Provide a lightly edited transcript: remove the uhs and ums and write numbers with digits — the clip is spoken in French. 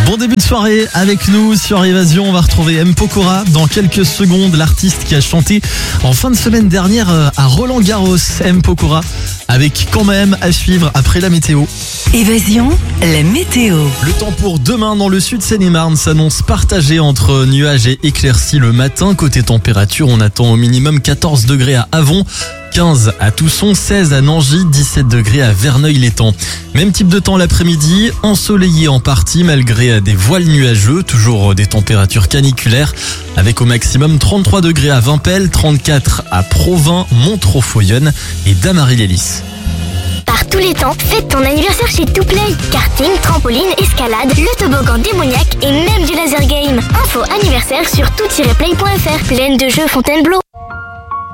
Bon début de soirée avec nous sur Évasion. On va retrouver M. Pokora dans quelques secondes, l'artiste qui a chanté en fin de semaine dernière à Roland-Garros. M. Pokora avec quand même à suivre après la météo. Évasion, la météo. Le temps pour demain dans le sud Seine-et-Marne s'annonce partagé entre nuages et éclaircies le matin. Côté température, on attend au minimum 14 degrés à Avon, 15 à Tousson, 16 à Nangy, 17 degrés à Verneuil-l'Étang. Même type de temps l'après-midi, ensoleillé en partie malgré des voiles nuageux, toujours des températures caniculaires avec au maximum 33 degrés à Vimpel, 34 à Provins, Montreux-Foyonne et Damary-les-Lys. Par tous les temps, fête ton anniversaire chez Touplay. Karting, trampoline, escalade, le toboggan démoniaque et même du laser game. Info anniversaire sur tout-play.fr. Pleine de jeux Fontainebleau.